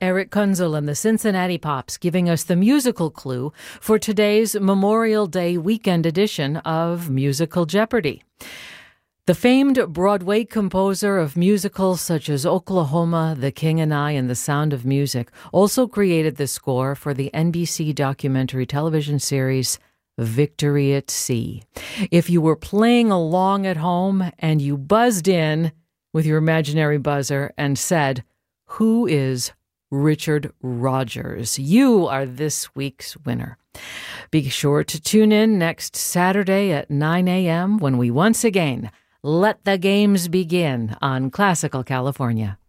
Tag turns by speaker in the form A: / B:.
A: Eric Kunzel and the Cincinnati Pops giving us the musical clue for today's Memorial Day weekend edition of Musical Jeopardy! The famed Broadway composer of musicals such as Oklahoma, The King and I, and The Sound of Music also created the score for the NBC documentary television series Victory at Sea. If you were playing along at home and you buzzed in with your imaginary buzzer and said, "Who is Richard Rodgers?" you are this week's winner. Be sure to tune in next Saturday at 9 a.m. when we once again let the games begin on Classical California.